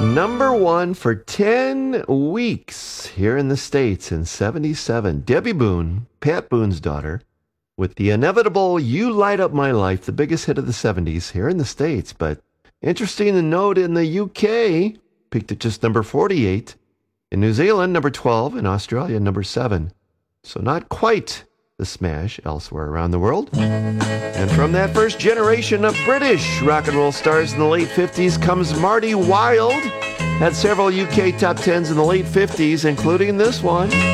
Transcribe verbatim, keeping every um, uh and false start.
Number one for ten weeks here in the States in seventy-seven. Debbie Boone, Pat Boone's daughter, with the inevitable You Light Up My Life, the biggest hit of the seventies here in the States. But interesting to note, in the U K, peaked at just number forty-eight. In New Zealand, number twelve. In Australia, number seven. So not quite the smash elsewhere around the world. And from that first generation of British rock and roll stars in the late fifties comes Marty Wilde. Had several U K top tens in the late fifties, including this one.